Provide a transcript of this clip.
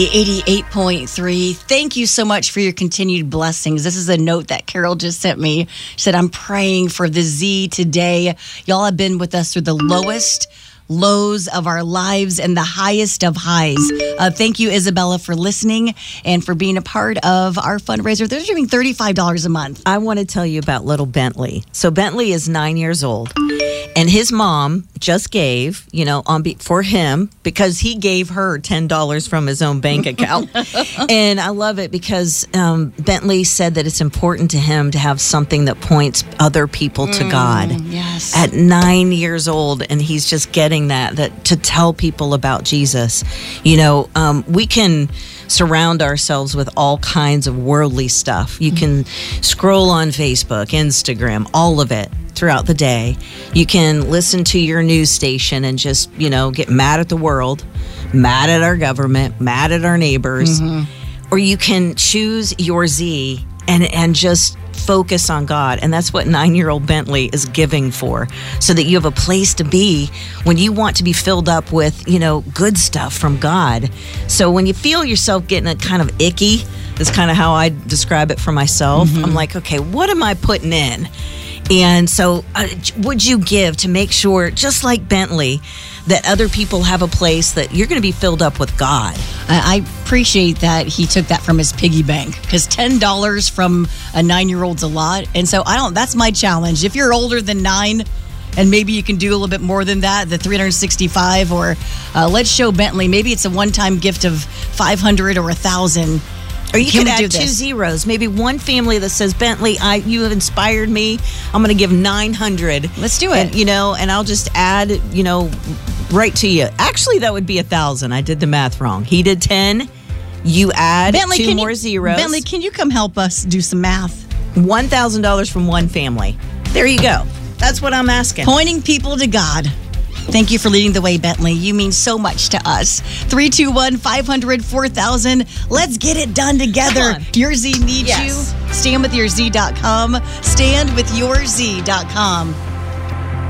88.3. Thank you so much for your continued blessings. This is a note that Carol just sent me. She said, I'm praying for the Z today. Y'all have been with us through the lowest lows of our lives and the highest of highs. Thank you, Isabella, for listening and for being a part of our fundraiser. They're doing $35 a month. I want to tell you about little Bentley. So Bentley is 9 years old, and his mom just gave, for him, because he gave her $10 from his own bank account. And I love it because Bentley said that it's important to him to have something that points other people to God. Yes. At 9 years old, and he's just getting that to tell people about Jesus. We can surround ourselves with all kinds of worldly stuff. You can scroll on Facebook, Instagram, all of it throughout the day. You can listen to your news station and just, get mad at the world, mad at our government, mad at our neighbors. Or you can choose your Z and just focus on God. And that's what 9-year-old Bentley is giving for, so that you have a place to be when you want to be filled up with, good stuff from God. So when you feel yourself getting a kind of icky, that's kind of how I describe it for myself. I'm like, okay, what am I putting in? And so would you give to make sure, just like Bentley, that other people have a place that you're going to be filled up with God? I appreciate that he took that from his piggy bank, because $10 from a 9-year-old's a lot. And so that's my challenge. If you're older than 9, and maybe you can do a little bit more than that, the 365, or let's show Bentley, maybe it's a one-time gift of $500 or $1,000. Or you could add 2 zeros. Maybe one family that says, Bentley, you have inspired me. I'm going to give $900. Let's do it. And I'll just add, right to you. Actually, that would be $1,000. I did the math wrong. He did 10. You add Bentley, 2 more zeros. Bentley, can you come help us do some math? $1,000 from one family. There you go. That's what I'm asking. Pointing people to God. Thank you for leading the way, Bentley. You mean so much to us. 321-500-4000. Let's get it done together. Your Z needs you. StandWithYourZ.com. StandWithYourZ.com.